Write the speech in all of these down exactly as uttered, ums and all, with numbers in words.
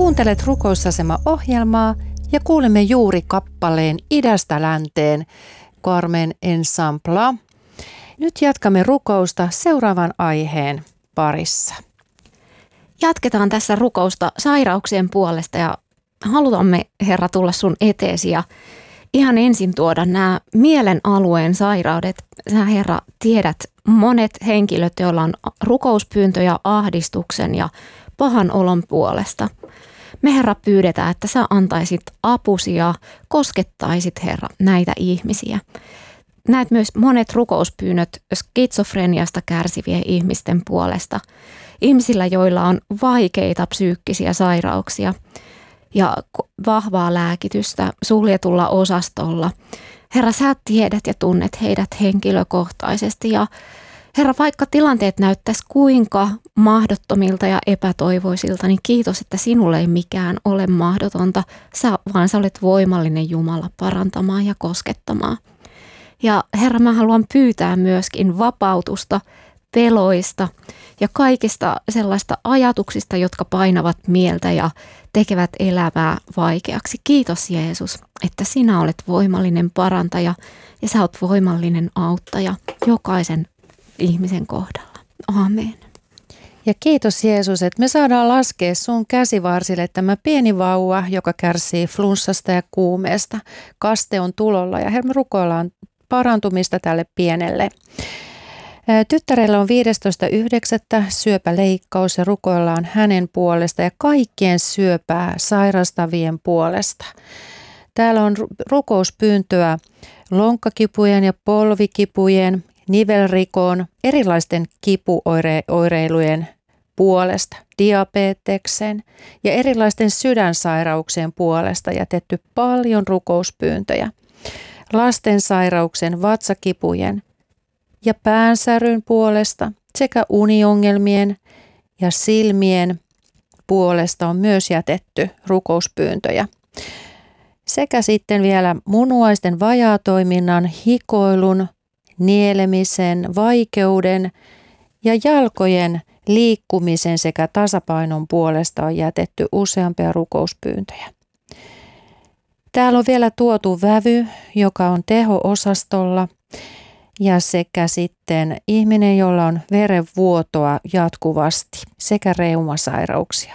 Kuuntelet Rukousasema-ohjelmaa ja kuulemme juuri kappaleen Idästä länteen Carmen Ensemblea. Nyt jatkamme rukousta seuraavan aiheen parissa. Jatketaan tässä rukousta sairauksien puolesta ja halutamme, Herra, tulla sun eteesi ja ihan ensin tuoda nämä mielen alueen sairaudet. Sä, Herra, tiedät monet henkilöt, joilla on rukouspyyntöjä ahdistuksen ja pahan olon puolesta. Me, Herra, pyydetään, että sä antaisit apusi ja koskettaisit, Herra, näitä ihmisiä. Näet myös monet rukouspyynnöt skitsofreniasta kärsivien ihmisten puolesta. Ihmisillä, joilla on vaikeita psyykkisiä sairauksia ja vahvaa lääkitystä suljetulla osastolla. Herra, sä tiedät ja tunnet heidät henkilökohtaisesti ja Herra, vaikka tilanteet näyttäisi kuinka mahdottomilta ja epätoivoisilta, niin kiitos, että sinulle ei mikään ole mahdotonta, sä, vaan sä olet voimallinen Jumala parantamaan ja koskettamaan. Ja Herra, mä haluan pyytää myöskin vapautusta peloista ja kaikista sellaista ajatuksista, jotka painavat mieltä ja tekevät elämää vaikeaksi. Kiitos Jeesus, että sinä olet voimallinen parantaja ja sä oot voimallinen auttaja jokaisen ihmisen kohdalla. Amen. Ja kiitos Jeesus, että me saadaan laskea sun käsivarsille tämä pieni vauva, joka kärsii flunssasta ja kuumeesta. Kaste on tulolla ja Herra, me rukoillaan parantumista tälle pienelle. Tyttärellä on viidestoista yhdeksättä syöpäleikkaus ja rukoillaan hänen puolesta ja kaikkien syöpää sairastavien puolesta. Täällä on rukouspyyntöä lonkkakipujen ja polvikipujen, nivelrikon, erilaisten kipuoireilujen puolesta, diabeteksen ja erilaisten sydänsairauksien puolesta jätetty paljon rukouspyyntöjä. Lastensairauksen, vatsakipujen ja päänsäryn puolesta sekä uniongelmien ja silmien puolesta on myös jätetty rukouspyyntöjä. Sekä sitten vielä munuaisten vajaatoiminnan, hikoilun, nielemisen, vaikeuden ja jalkojen liikkumisen sekä tasapainon puolesta on jätetty useampia rukouspyyntöjä. Täällä on vielä tuotu vävy, joka on teho-osastolla ja sekä sitten ihminen, jolla on verenvuotoa jatkuvasti sekä reumasairauksia.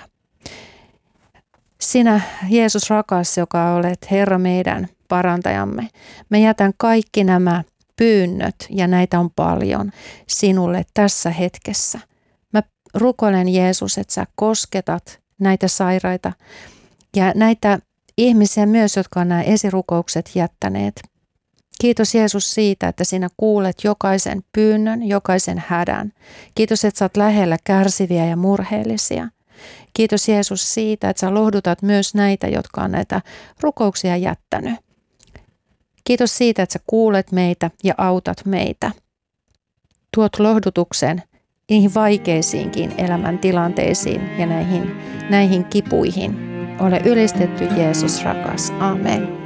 Sinä, Jeesus rakas, joka olet Herra meidän parantajamme, mä jätän kaikki nämä pyynnöt, ja näitä on paljon, sinulle tässä hetkessä. Mä rukoilen Jeesus, että sä kosketat näitä sairaita ja näitä ihmisiä myös, jotka on nämä esirukoukset jättäneet. Kiitos Jeesus siitä, että sinä kuulet jokaisen pyynnön, jokaisen hädän. Kiitos, että sä oot lähellä kärsiviä ja murheellisia. Kiitos Jeesus siitä, että sä lohdutat myös näitä, jotka on näitä rukouksia jättänyt. Kiitos siitä, että sä kuulet meitä ja autat meitä. Tuot lohdutuksen niihin vaikeisiinkin elämäntilanteisiin ja näihin, näihin kipuihin. Ole ylistetty Jeesus rakas. Amen.